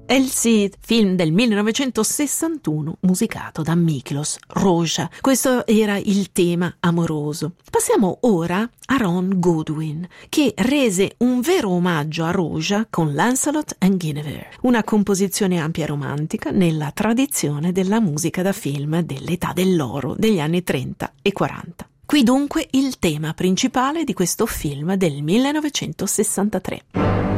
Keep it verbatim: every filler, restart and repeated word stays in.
Elsie, film del millenovecentosessantuno musicato da Miklos Rozsa. Questo era il tema amoroso. Passiamo ora a Ron Goodwin, che rese un vero omaggio a Rozsa con Lancelot and Guinevere, una composizione ampia e romantica nella tradizione della musica da film dell'età dell'oro degli anni trenta e quaranta. Qui dunque il tema principale di questo film del millenovecentosessantatré.